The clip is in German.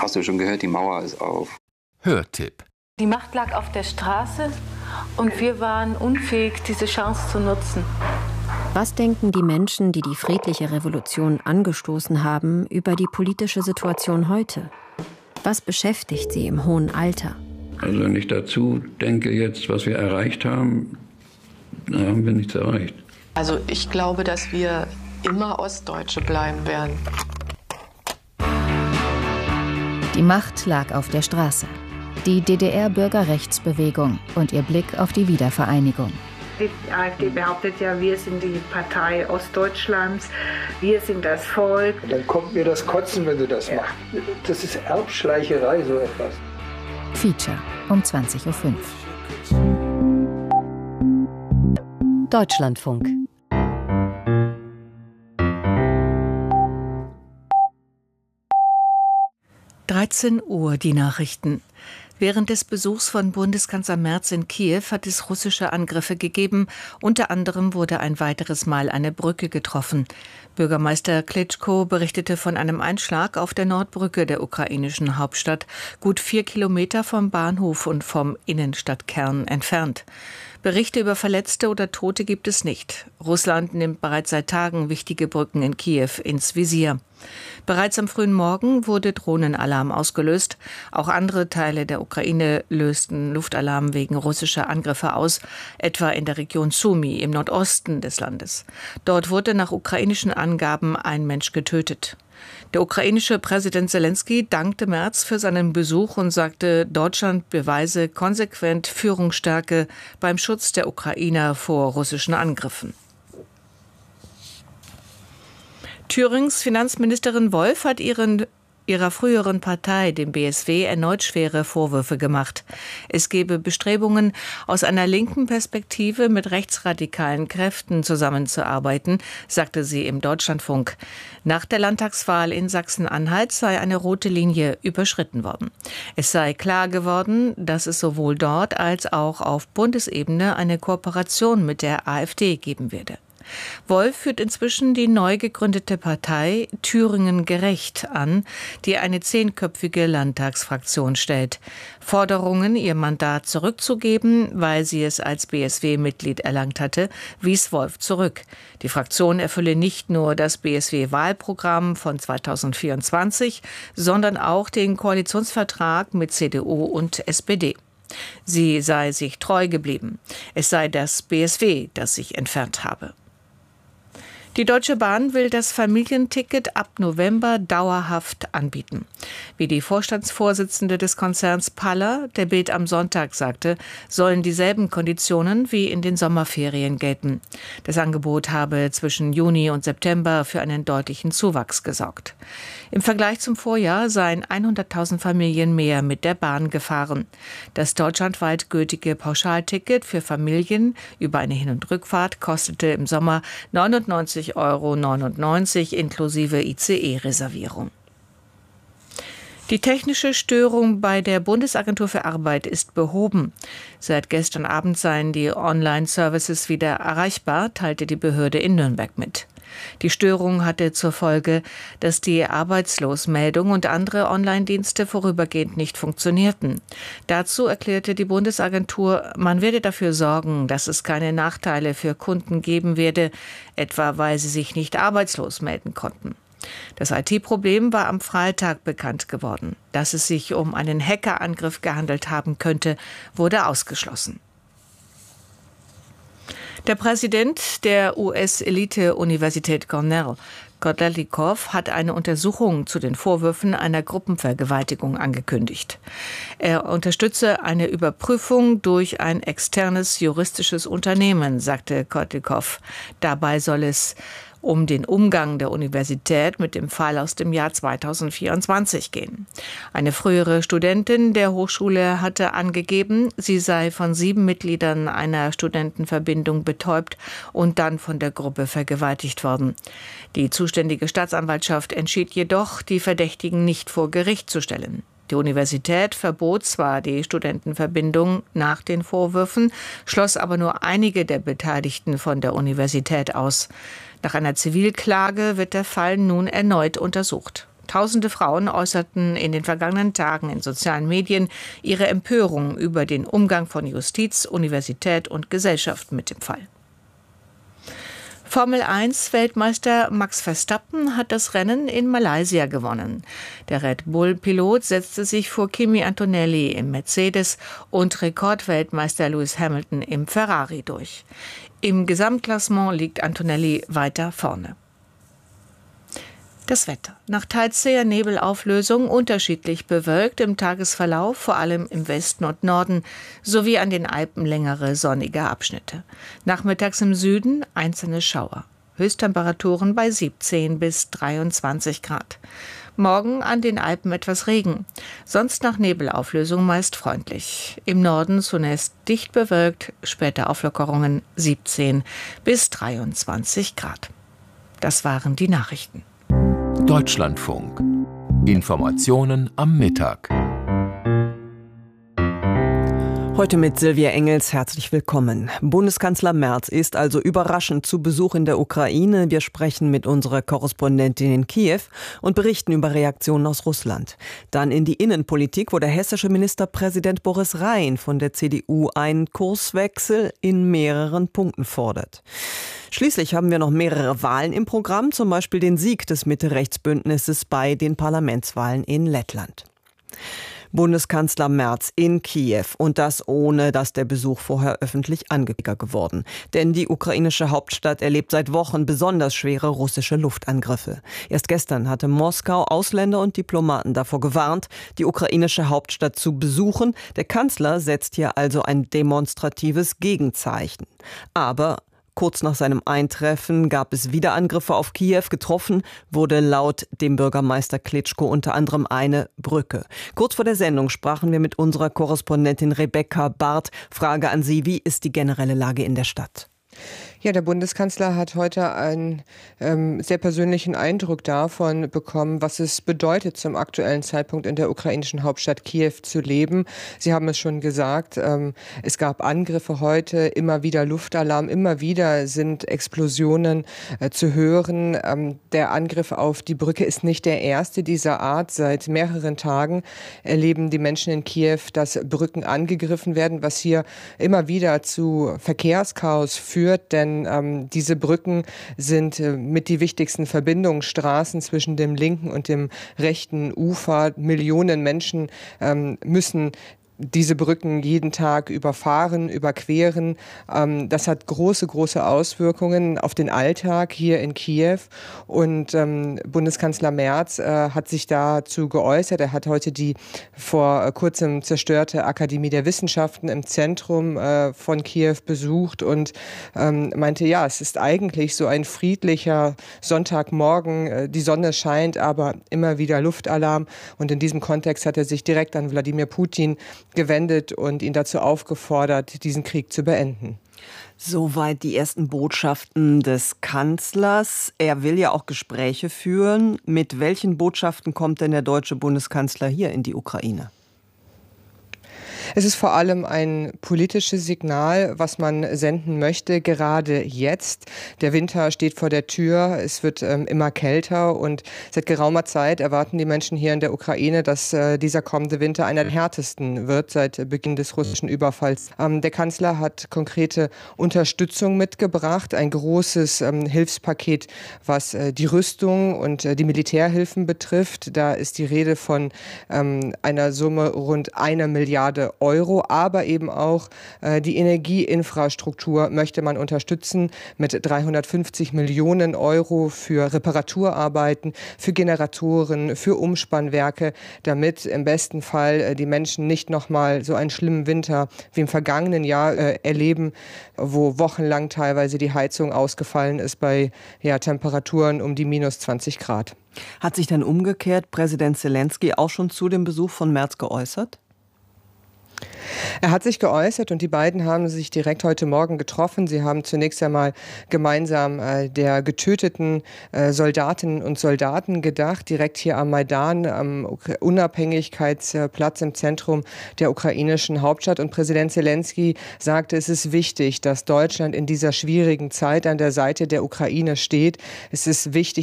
Hast du schon gehört, die Mauer ist auf. Hörtipp. Die Macht lag auf der Straße und wir waren unfähig, diese Chance zu nutzen. Was denken die Menschen, die die friedliche Revolution angestoßen haben, über die politische Situation heute? Was beschäftigt sie im hohen Alter? Also wenn ich dazu denke jetzt, was wir erreicht haben, da haben wir nichts erreicht. Also ich glaube, dass wir immer Ostdeutsche bleiben werden. Die Macht lag auf der Straße. Die DDR-Bürgerrechtsbewegung und ihr Blick auf die Wiedervereinigung. Die AfD behauptet ja, wir sind die Partei Ostdeutschlands, wir sind das Volk. Dann kommt mir das Kotzen, wenn du das machst. Das ist Erbschleicherei, so etwas. Feature um 20.05 Uhr. Deutschlandfunk. Uhr die Nachrichten. Während des Besuchs von Bundeskanzler Merz in Kiew hat es russische Angriffe gegeben. Unter anderem wurde ein weiteres Mal eine Brücke getroffen. Bürgermeister Klitschko berichtete von einem Einschlag auf der Nordbrücke der ukrainischen Hauptstadt, gut 4 Kilometer vom Bahnhof und vom Innenstadtkern entfernt. Berichte über Verletzte oder Tote gibt es nicht. Russland nimmt bereits seit Tagen wichtige Brücken in Kiew ins Visier. Bereits am frühen Morgen wurde Drohnenalarm ausgelöst. Auch andere Teile der Ukraine lösten Luftalarm wegen russischer Angriffe aus, etwa in der Region Sumy im Nordosten des Landes. Dort wurde nach ukrainischen Angaben ein Mensch getötet. Der ukrainische Präsident Selenskyj dankte Merz für seinen Besuch und sagte, Deutschland beweise konsequent Führungsstärke beim Schutz der Ukrainer vor russischen Angriffen. Thürings Finanzministerin Wolf hat ihrer früheren Partei, dem BSW, erneut schwere Vorwürfe gemacht. Es gebe Bestrebungen, aus einer linken Perspektive mit rechtsradikalen Kräften zusammenzuarbeiten, sagte sie im Deutschlandfunk. Nach der Landtagswahl in Sachsen-Anhalt sei eine rote Linie überschritten worden. Es sei klar geworden, dass es sowohl dort als auch auf Bundesebene eine Kooperation mit der AfD geben werde. Wolf führt inzwischen die neu gegründete Partei Thüringen Gerecht an, die eine 10-köpfige Landtagsfraktion stellt. Forderungen, ihr Mandat zurückzugeben, weil sie es als BSW-Mitglied erlangt hatte, wies Wolf zurück. Die Fraktion erfülle nicht nur das BSW-Wahlprogramm von 2024, sondern auch den Koalitionsvertrag mit CDU und SPD. Sie sei sich treu geblieben. Es sei das BSW, das sich entfernt habe. Die Deutsche Bahn will das Familienticket ab November dauerhaft anbieten. Wie die Vorstandsvorsitzende des Konzerns Paller der Bild am Sonntag sagte, sollen dieselben Konditionen wie in den Sommerferien gelten. Das Angebot habe zwischen Juni und September für einen deutlichen Zuwachs gesorgt. Im Vergleich zum Vorjahr seien 100.000 Familien mehr mit der Bahn gefahren. Das deutschlandweit gültige Pauschalticket für Familien über eine Hin- und Rückfahrt kostete im Sommer 99,99 € inklusive ICE-Reservierung. Die technische Störung bei der Bundesagentur für Arbeit ist behoben. Seit gestern Abend seien die Online-Services wieder erreichbar, teilte die Behörde in Nürnberg mit. Die Störung hatte zur Folge, dass die Arbeitslosmeldung und andere Online-Dienste vorübergehend nicht funktionierten. Dazu erklärte die Bundesagentur, man werde dafür sorgen, dass es keine Nachteile für Kunden geben werde, etwa weil sie sich nicht arbeitslos melden konnten. Das IT-Problem war am Freitag bekannt geworden. Dass es sich um einen Hackerangriff gehandelt haben könnte, wurde ausgeschlossen. Der Präsident der US-Elite-Universität Cornell, Kotelnikow, hat eine Untersuchung zu den Vorwürfen einer Gruppenvergewaltigung angekündigt. Er unterstütze eine Überprüfung durch ein externes juristisches Unternehmen, sagte Kotelnikow. Dabei soll es um den Umgang der Universität mit dem Fall aus dem Jahr 2024 gehen. Eine frühere Studentin der Hochschule hatte angegeben, sie sei von 7 Mitgliedern einer Studentenverbindung betäubt und dann von der Gruppe vergewaltigt worden. Die zuständige Staatsanwaltschaft entschied jedoch, die Verdächtigen nicht vor Gericht zu stellen. Die Universität verbot zwar die Studentenverbindung nach den Vorwürfen, schloss aber nur einige der Beteiligten von der Universität aus. Nach einer Zivilklage wird der Fall nun erneut untersucht. Tausende Frauen äußerten in den vergangenen Tagen in sozialen Medien ihre Empörung über den Umgang von Justiz, Universität und Gesellschaft mit dem Fall. Formel-1-Weltmeister Max Verstappen hat das Rennen in Malaysia gewonnen. Der Red Bull-Pilot setzte sich vor Kimi Antonelli im Mercedes und Rekordweltmeister Lewis Hamilton im Ferrari durch. Im Gesamtklassement liegt Antonelli weiter vorne. Das Wetter. Nach teils zäher Nebelauflösung unterschiedlich bewölkt im Tagesverlauf, vor allem im Westen und Norden, sowie an den Alpen längere sonnige Abschnitte. Nachmittags im Süden einzelne Schauer. Höchsttemperaturen bei 17 bis 23 Grad. Morgen an den Alpen etwas Regen. Sonst nach Nebelauflösung meist freundlich. Im Norden zunächst dicht bewölkt, später Auflockerungen 17 bis 23 Grad. Das waren die Nachrichten. Deutschlandfunk. Informationen am Mittag. Heute mit Silvia Engels, herzlich willkommen. Bundeskanzler Merz ist also überraschend zu Besuch in der Ukraine. Wir sprechen mit unserer Korrespondentin in Kiew und berichten über Reaktionen aus Russland. Dann in die Innenpolitik, wo der hessische Ministerpräsident Boris Rhein von der CDU einen Kurswechsel in mehreren Punkten fordert. Schließlich haben wir noch mehrere Wahlen im Programm, zum Beispiel den Sieg des Mitte-Rechts-Bündnisses bei den Parlamentswahlen in Lettland. Bundeskanzler Merz in Kiew und das ohne, dass der Besuch vorher öffentlich angekündigt geworden. Denn die ukrainische Hauptstadt erlebt seit Wochen besonders schwere russische Luftangriffe. Erst gestern hatte Moskau Ausländer und Diplomaten davor gewarnt, die ukrainische Hauptstadt zu besuchen. Der Kanzler setzt hier also ein demonstratives Gegenzeichen. Aber kurz nach seinem Eintreffen gab es wieder Angriffe auf Kiew. Getroffen wurde laut dem Bürgermeister Klitschko unter anderem eine Brücke. Kurz vor der Sendung sprachen wir mit unserer Korrespondentin Rebecca Barth. Frage an Sie, wie ist die generelle Lage in der Stadt? Ja, der Bundeskanzler hat heute einen sehr persönlichen Eindruck davon bekommen, was es bedeutet, zum aktuellen Zeitpunkt in der ukrainischen Hauptstadt Kiew zu leben. Sie haben es schon gesagt, es gab Angriffe heute, immer wieder Luftalarm, immer wieder sind Explosionen zu hören. Der Angriff auf die Brücke ist nicht der erste dieser Art. Seit mehreren Tagen erleben die Menschen in Kiew, dass Brücken angegriffen werden, was hier immer wieder zu Verkehrschaos führt, denn diese Brücken sind mit die wichtigsten Verbindungsstraßen zwischen dem linken und dem rechten Ufer. Millionen Menschen müssen diese Brücken jeden Tag überfahren, überqueren. Das hat große, große Auswirkungen auf den Alltag hier in Kiew. Und Bundeskanzler Merz hat sich dazu geäußert. Er hat heute die vor kurzem zerstörte Akademie der Wissenschaften im Zentrum von Kiew besucht und meinte, ja, es ist eigentlich so ein friedlicher Sonntagmorgen. Die Sonne scheint, aber immer wieder Luftalarm. Und in diesem Kontext hat er sich direkt an Wladimir Putin gewendet und ihn dazu aufgefordert, diesen Krieg zu beenden. Soweit die ersten Botschaften des Kanzlers. Er will ja auch Gespräche führen. Mit welchen Botschaften kommt denn der deutsche Bundeskanzler hier in die Ukraine? Es ist vor allem ein politisches Signal, was man senden möchte, gerade jetzt. Der Winter steht vor der Tür, es wird immer kälter und seit geraumer Zeit erwarten die Menschen hier in der Ukraine, dass dieser kommende Winter einer der härtesten wird seit Beginn des russischen Überfalls. Der Kanzler hat konkrete Unterstützung mitgebracht, ein großes Hilfspaket, was die Rüstung und die Militärhilfen betrifft. Da ist die Rede von einer Summe rund 1 Milliarde Euro, aber eben auch die Energieinfrastruktur möchte man unterstützen mit 350 Millionen Euro für Reparaturarbeiten, für Generatoren, für Umspannwerke, damit im besten Fall die Menschen nicht nochmal so einen schlimmen Winter wie im vergangenen Jahr erleben, wo wochenlang teilweise die Heizung ausgefallen ist bei Temperaturen um die minus 20 Grad. Hat sich dann umgekehrt Präsident Zelensky auch schon zu dem Besuch von Merz geäußert? Er hat sich geäußert und die beiden haben sich direkt heute Morgen getroffen. Sie haben zunächst einmal gemeinsam der getöteten Soldatinnen und Soldaten gedacht, direkt hier am Maidan, am Unabhängigkeitsplatz im Zentrum der ukrainischen Hauptstadt. Und Präsident Zelensky sagte, es ist wichtig, dass Deutschland in dieser schwierigen Zeit an der Seite der Ukraine steht. Es ist wichtig,